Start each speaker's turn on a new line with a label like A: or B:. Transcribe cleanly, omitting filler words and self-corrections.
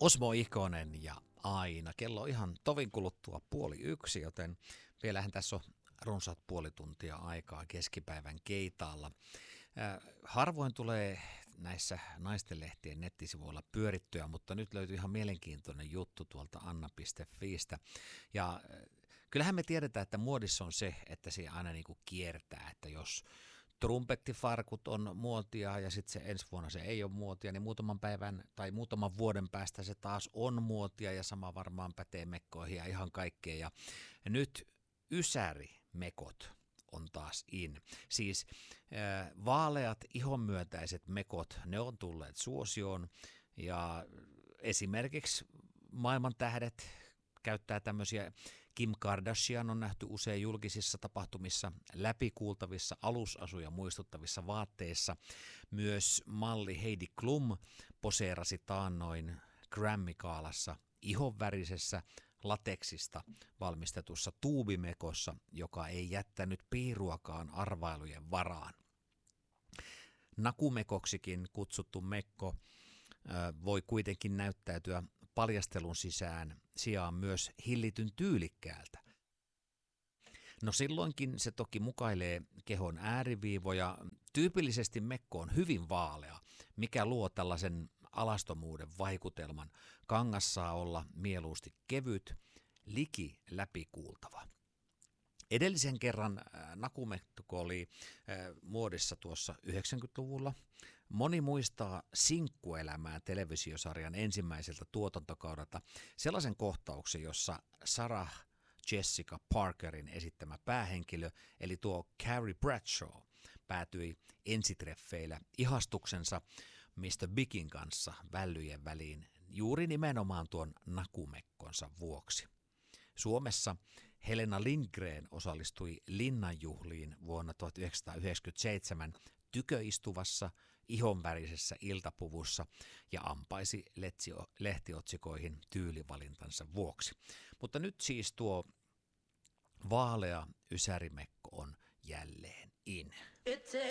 A: Osmo Ikonen ja Aina. Kello on ihan tovin kuluttua 12:30, joten vielähän tässä on runsaat puoli tuntia aikaa keskipäivän keitaalla. Harvoin tulee näissä naistenlehtien nettisivuilla pyörittyä, mutta nyt löytyy ihan mielenkiintoinen juttu tuolta anna.fiistä. Ja kyllähän me tiedetään, että muodissa on se, että se aina niin kuin kiertää, että jos trumpettifarkut on muotia ja sitten se ensi vuonna se ei ole muotia, niin muutaman päivän tai muutaman vuoden päästä se taas on muotia ja sama varmaan pätee mekkoihin ja ihan kaikkeen. Ja nyt ysärimekot on taas in. Siis vaaleat ihonmyötäiset mekot, ne on tulleet suosioon ja esimerkiksi maailman tähdet käyttää tämmöisiä. Kim Kardashian on nähty usein julkisissa tapahtumissa, läpikuultavissa, alusasuja muistuttavissa vaatteissa. Myös malli Heidi Klum poseerasi taannoin Grammy-gaalassa ihonvärisessä lateksista valmistetussa tuubimekossa, joka ei jättänyt piiruakaan arvailujen varaan. Nakumekoksikin kutsuttu mekko voi kuitenkin näyttäytyä paljastelun sijaan myös hillityn tyylikkäältä. No silloinkin se toki mukailee kehon ääriviivoja. Tyypillisesti mekko on hyvin vaalea, mikä luo tällaisen alastomuuden vaikutelman. Kangas saa olla mieluusti kevyt, liki läpikuultava. Edellisen kerran nakumekko oli muodissa tuossa 90-luvulla. Moni muistaa Sinkkuelämää televisiosarjan ensimmäiseltä tuotantokaudelta sellaisen kohtauksen, jossa Sarah Jessica Parkerin esittämä päähenkilö, eli tuo Carrie Bradshaw, päätyi ensitreffeillä ihastuksensa Mr. Bigin kanssa vällyjen väliin juuri nimenomaan tuon nakumekkonsa vuoksi. Suomessa Helena Lindgren osallistui Linnanjuhliin vuonna 1997 tyköistuvassa ihonvärisessä iltapuvussa ja ampaisi lehtiotsikoihin tyylivalintansa vuoksi. Mutta nyt siis tuo vaalea ysärimekko on jälleen in.